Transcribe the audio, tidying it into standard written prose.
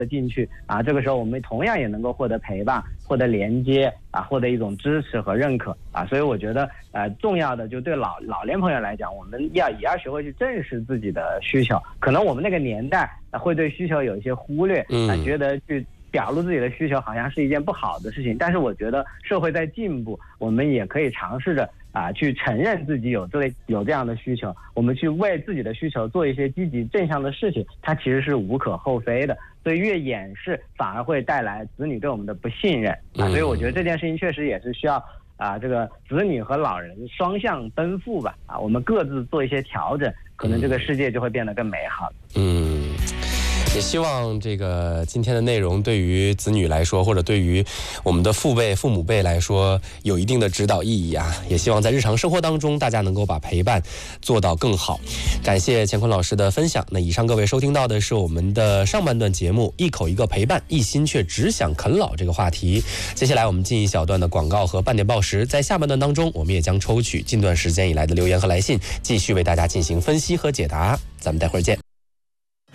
进去啊，这个时候我们同样也能够获得陪伴，获得连接啊，获得一种支持和认可啊。所以我觉得重要的就对老年朋友来讲，我们也要学会去正视自己的需求。可能我们那个年代会对需求有一些忽略觉得去表露自己的需求好像是一件不好的事情，但是我觉得社会在进步，我们也可以尝试着去承认自己有这样的需求，我们去为自己的需求做一些积极正向的事情，它其实是无可厚非的。所以越掩饰反而会带来子女对我们的不信任所以我觉得这件事情确实也是需要这个子女和老人双向奔赴吧我们各自做一些调整，可能这个世界就会变得更美好了。 也希望这个今天的内容对于子女来说，或者对于我们的父母辈来说有一定的指导意义也希望在日常生活当中大家能够把陪伴做到更好。感谢乾坤老师的分享。那以上各位收听到的是我们的上半段节目，一口一个陪伴，一心却只想啃老这个话题。接下来我们进一小段的广告和半点报时，在下半段当中我们也将抽取近段时间以来的留言和来信，继续为大家进行分析和解答。咱们待会儿见。